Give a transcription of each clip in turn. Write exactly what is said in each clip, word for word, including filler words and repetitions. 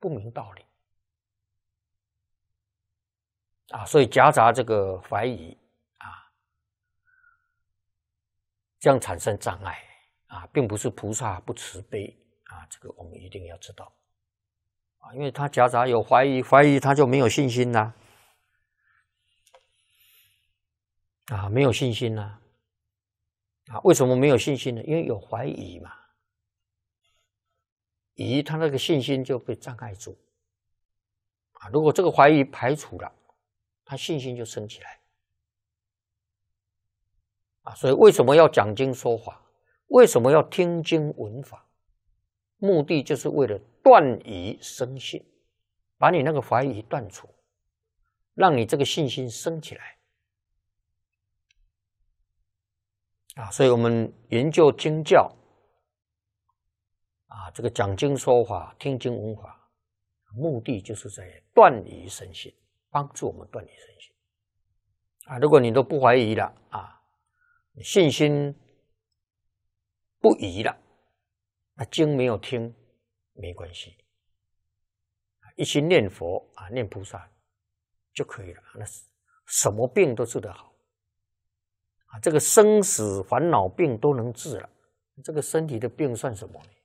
不明道理啊，所以夹杂这个怀疑啊，这样产生障碍啊，并不是菩萨不慈悲啊，这个我们一定要知道啊，因为他夹杂有怀疑，怀疑他就没有信心啦，啊，没有信心啦，啊，为什么没有信心呢？因为有怀疑嘛，疑他那个信心就被障碍住啊，如果这个怀疑排除了，他信心就升起来啊，所以为什么要讲经说法？为什么要听经闻法？目的就是为了断疑生信，把你那个怀疑断除，让你这个信心升起来啊！所以我们研究经教啊，这个讲经说法、听经闻法，目的就是在断疑生信，帮助我们断疑生信啊！如果你都不怀疑了啊，信心不疑了，那经没有听没关系，一心念佛啊，念菩萨就可以了，那什么病都治得好啊！这个生死烦恼病都能治了，这个身体的病算什么呢？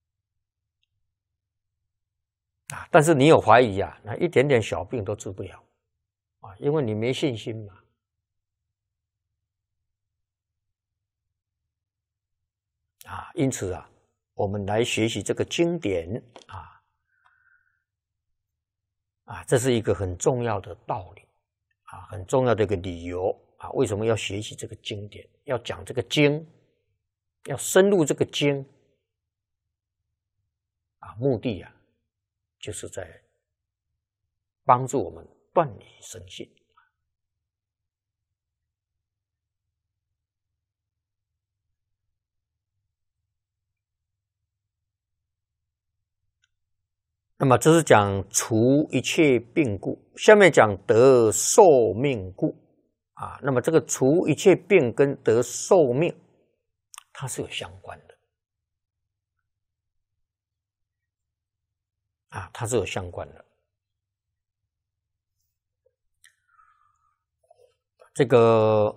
啊！但是你有怀疑啊，那一点点小病都治不了啊，因为你没信心嘛。啊，因此啊，我们来学习这个经典啊，啊，这是一个很重要的道理啊，很重要的一个理由啊，为什么要学习这个经典？要讲这个经，要深入这个经啊，目的啊，就是在帮助我们断疑生信。那么这是讲除一切病故，下面讲得寿命故啊。那么这个除一切病跟得寿命，它是有相关的啊，它是有相关的。这个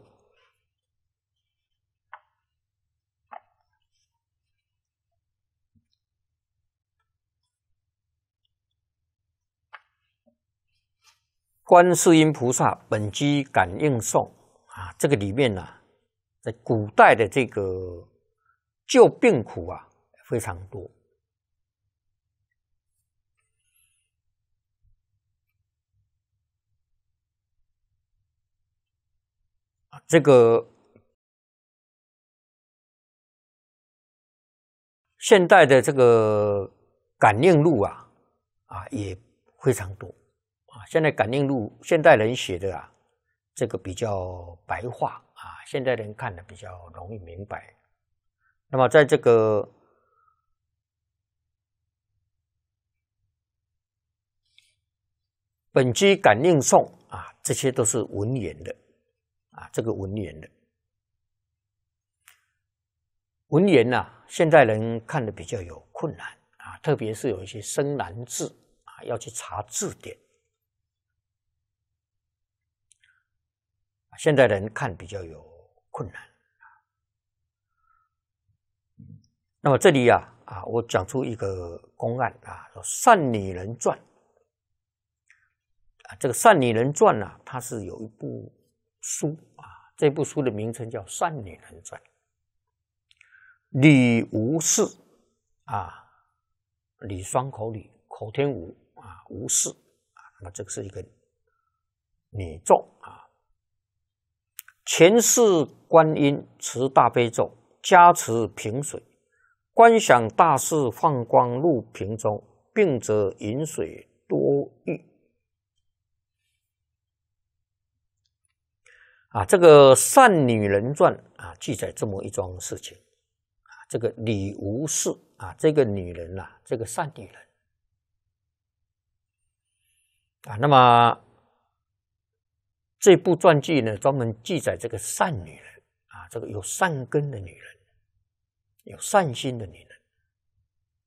观世音菩萨本机感应颂啊，这个里面呢、啊，在古代的这个救病苦啊非常多啊，这个现代的这个感应录啊啊也非常多。啊，现在感应录现代人写的啊，这个比较白话啊，现代人看的比较容易明白。那么在这个本机感应颂啊，这些都是文言的啊，这个文言的文言呐、啊，现代人看的比较有困难啊，特别是有一些生难字啊，要去查字典。现代人看比较有困难，那么这里啊啊，我讲出一个公案啊，《善女人传》啊，这个《善女人传》呢、啊，它是有一部书啊，这部书的名称叫《善女人传》。李吴氏啊，李双口李，口天吴啊，吴氏啊，那么这个是一个女众啊。前世观音持大悲咒，加持平水，观想大士放光入瓶中，病则饮水多欲。啊，这个善女人传啊，记载这么一桩事情啊，这个李吴氏啊，这个女人啊，这个善女人啊，那么。这部传记呢，专门记载这个善女人啊，这个有善根的女人，有善心的女人